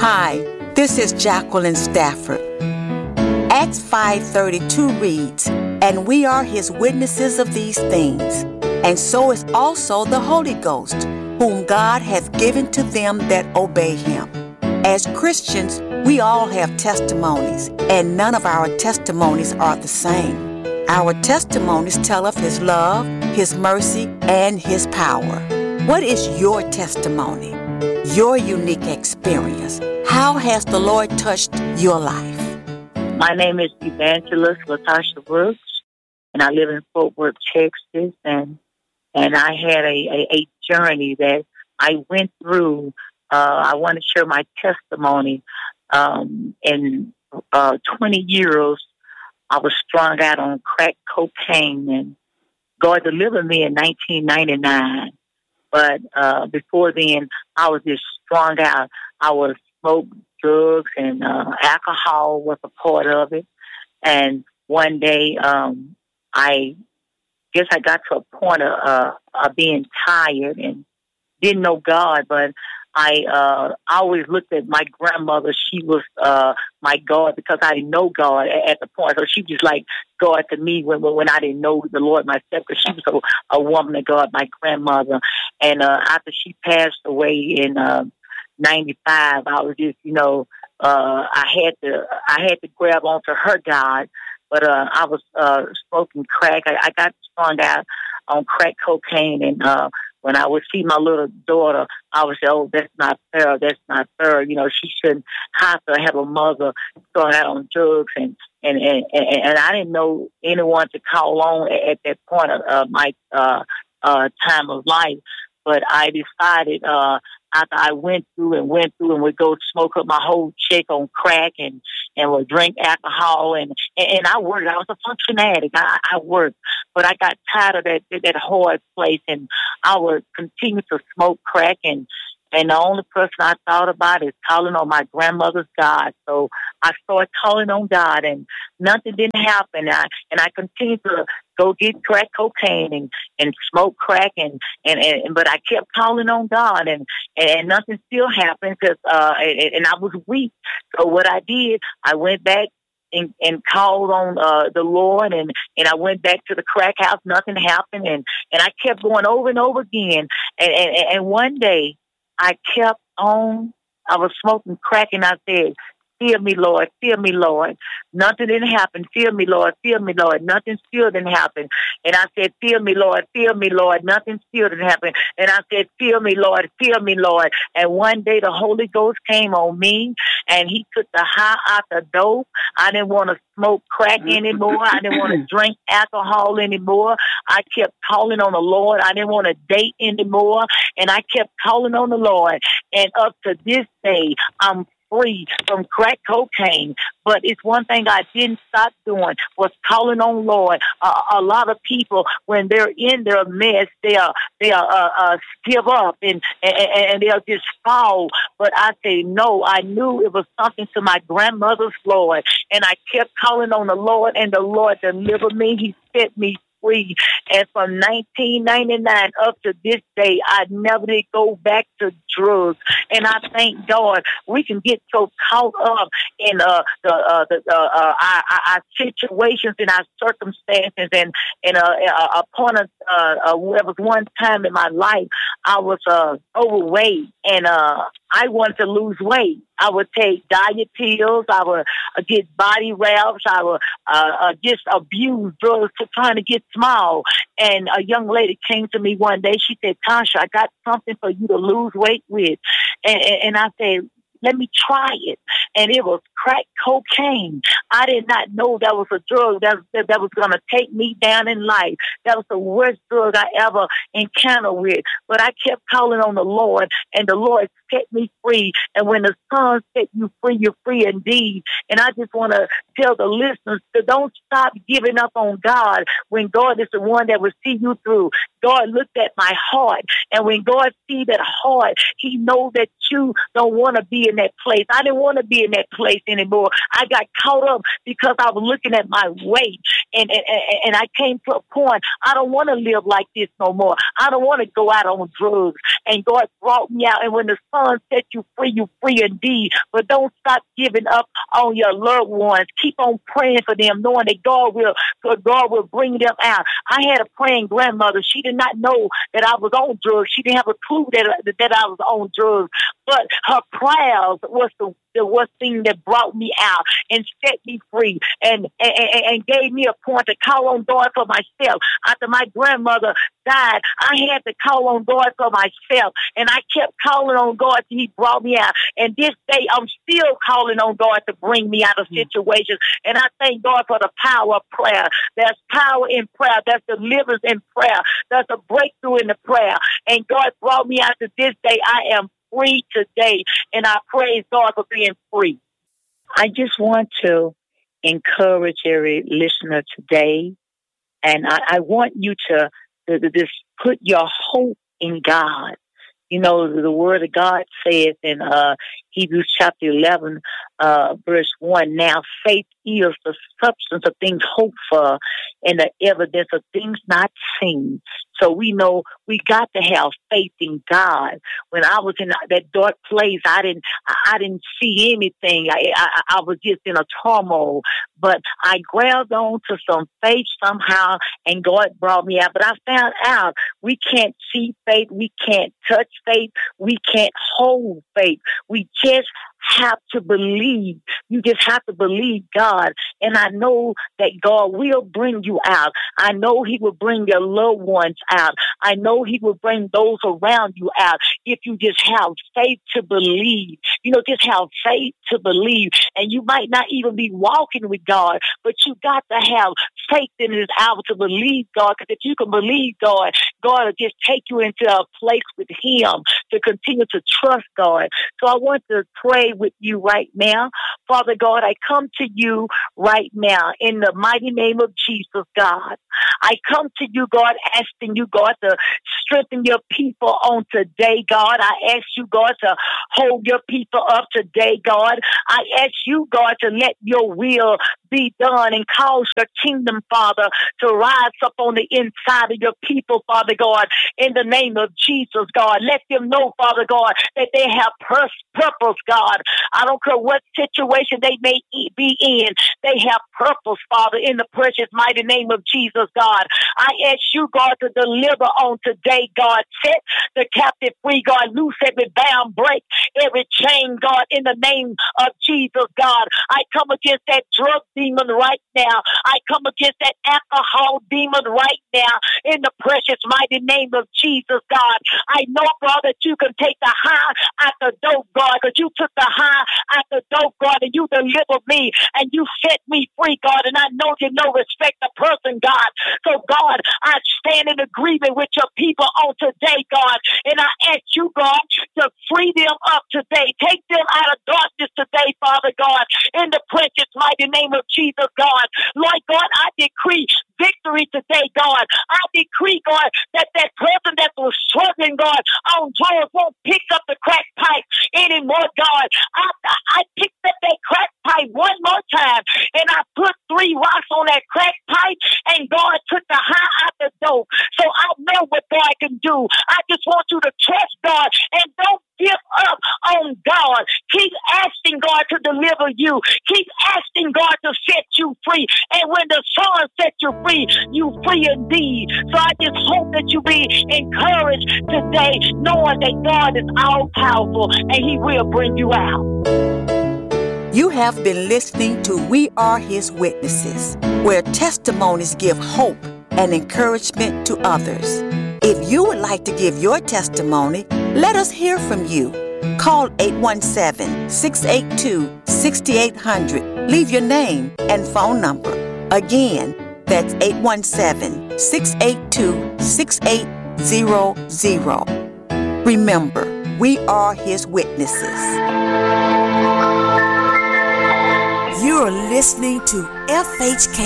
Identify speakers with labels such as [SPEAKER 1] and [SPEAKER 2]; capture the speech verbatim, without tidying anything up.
[SPEAKER 1] Hi, this is Jacqueline Stafford. Acts five thirty-two reads, "And we are his witnesses of these things, and so is also the Holy Ghost, whom God hath given to them that obey him." As Christians, we all have testimonies, and none of our testimonies are the same. Our testimonies tell of his love, his mercy, and his power. What is your testimony? Your unique experience? How has the Lord touched your life?
[SPEAKER 2] My name is Evangelist Latasha Brooks, and I live in Fort Worth, Texas, and and I had a, a, a journey that I went through. Uh, I want to share my testimony. Um, in uh, twenty years, I was strung out on crack cocaine, and God delivered me in nineteen ninety-nine. But uh, before then, I was just strung out. I would smoke drugs, and uh, alcohol was a part of it. And one day, um, I guess I got to a point of, uh, of being tired and didn't know God, but I uh, always looked at my grandmother. She was uh, my God because I didn't know God at, at the point. So she was like God to me when when I didn't know the Lord myself, because she was a, a woman of God, my grandmother. And uh, after she passed away in uh, ninety-five, I was just, you know, uh, I had to I had to grab onto her God. But uh, I was uh, smoking crack. I, I got strung out on crack cocaine, and uh, when I would see my little daughter, I would say, "Oh, that's not fair. That's not fair. You know, she shouldn't have to have a mother strung out on drugs." And and and, and, and I didn't know anyone to call on at, at that point of uh, my uh, uh, time of life. But I decided uh, after I went through and went through and would go smoke up my whole check on crack and, and would drink alcohol. And, and, and I worked. I was a function addict. I, I worked. But I got tired of that, that hard place. And I would continue to smoke crack. And, and the only person I thought about is calling on my grandmother's God. So I started calling on God, and nothing didn't happen. I, and I continued to go get crack cocaine and, and smoke crack, and, and, and but I kept calling on God, and, and nothing still happened because uh, and, and I was weak. So what I did, I went back and, and called on uh, the Lord, and, and I went back to the crack house. Nothing happened, and, and I kept going over and over again. And, and, and one day, I kept on. I was smoking crack, and I said, "Feel me, Lord. Feel me, Lord." Nothing didn't happen. Feel me, Lord. Feel me, Lord. Nothing still didn't happen. And I said, "Feel me, Lord. Feel me, Lord." Nothing still didn't happen. And I said, "Feel me, Lord. Feel me, Lord." And one day the Holy Ghost came on me, and he took the high out the dope. I didn't want to smoke crack anymore. I didn't want to drink alcohol anymore. I kept calling on the Lord. I didn't want to date anymore. And I kept calling on the Lord. And up to this day, I'm free from crack cocaine. But it's one thing I didn't stop doing was calling on Lord. Uh, a lot of people, when they're in their mess, they are they are uh, uh, give up and, and and they'll just fall. But I say no. I knew it was something to my grandmother's Lord, and I kept calling on the Lord, and the Lord delivered me. He set me free. And from nineteen ninety-nine up to this day, I never did go back to drugs. And I thank God. We can get so caught up in uh, the, uh, the uh, uh, our, our situations and our circumstances. And and uh, upon a, uh, uh, there was one time in my life I was uh, overweight, and uh, I wanted to lose weight. I would take diet pills. I would uh, get body wraps. I would uh, uh, just abuse drugs to trying to get small. And a young lady came to me one day. She said, "Tasha, I got something for you to lose weight with." And, and, and I said, "Let me try it." And it was crack cocaine. I did not know that was a drug that, that, that was going to take me down in life. That was the worst drug I ever encountered with. But I kept calling on the Lord, and the Lord set me free. And when the Son set you free, you're free indeed. And I just want to tell the listeners to don't stop giving up on God when God is the one that will see you through. God looked at my heart, and when God sees that heart, he knows that you don't want to be in that place. I didn't want to be in that place anymore. I got caught up because I was looking at my weight, and, and, and I came to a point, I don't want to live like this no more. I don't want to go out on drugs. And God brought me out. And when the Son set you free, you free indeed. But don't stop giving up on your loved ones. Keep on praying for them, knowing that God will, God will bring them out. I had a praying grandmother. She did not know that I was on drugs. She didn't have a clue that, that I was on drugs. But her prayers was the, the was thing that brought me out and set me free, and, and, and gave me a point to call on God for myself. After my grandmother died, I had to call on God for myself, and I kept calling on God till He brought me out. And this day, I'm still calling on God to bring me out of situations. And I thank God for the power of prayer. There's power in prayer. There's deliverance in prayer. There's a breakthrough in the prayer. And God brought me out to this day. I am free today, and I praise God for being free. I just want to encourage every listener today, and I, I want you to, to, to just put your hope in God. You know, the, the Word of God says in uh, Hebrews chapter eleven, uh, verse one, now faith is the substance of things hoped for and the evidence of things not seen. So we know we got to have faith in God. When I was in that dark place, I didn't, I didn't see anything. I, I, I was just in a turmoil, but I grabbed on to some faith somehow, and God brought me out. But I found out we can't see faith, we can't touch faith, we can't hold faith. We just have to believe. You just have to believe God. And I know that God will bring you out. I know He will bring your loved ones out. I know He will bring those around you out if you just have faith to believe. You know, just have faith to believe. And you might not even be walking with God, but you got to have faith in this hour to believe God. Because if you can believe God, God will just take you into a place with Him to continue to trust God. So I want to pray with you right now. Father God, I come to you right now in the mighty name of Jesus, God. I come to you, God, asking you, God, to strengthen your people on today, God. I ask you, God, to hold your people up today, God. I ask you, God, to let your will be done and cause your kingdom, Father, to rise up on the inside of your people, Father God, in the name of Jesus, God. Let them know, Father God, that they have pur- purpose, God. I don't care what situation they may be in. They have purpose, Father, in the precious mighty name of Jesus, God. I ask you, God, to deliver on today, God. Set the captive free, God. Loose every bound, break every chain, God, in the name of Jesus, God. I come against that drug demon right now. I come against that alcohol demon right now in the precious mighty name of Jesus, God. I know, God, that you can take the high out the dope, God, because you took the high out the dope, God, and you delivered me and you set me free, God, and I know you know respect the person, God. So, God, I stand in agreement with your people on today, God, and I ask you, God, to free them up today. Take them out of darkness today, Father God, in the precious mighty name of Jesus, God. Lord God, I decree victory today, God. I decree, God, that that person that was struggling, God, on drugs won't pick up the crack pipe anymore, God. I, I picked up that crack pipe one more time, and I put three rocks on that crack pipe, and God took the high out the dope. So I know what God can do. I just want you to trust God and don't give up on God. Keep asking God to deliver you. Keep asking God to set you free. And when the Son sets you free, you free indeed. So I just hope that you be encouraged today, knowing that God is all powerful and He will bring you out.
[SPEAKER 1] You have been listening to We Are His Witnesses, where testimonies give hope and encouragement to others. If you would like to give your testimony, let us hear from you. Call eight one seven, six eight two, six eight zero zero. Leave your name and phone number. Again, that's eight one seven, six eight two, six eight zero zero. Remember, we are His witnesses.
[SPEAKER 3] You're listening to F H K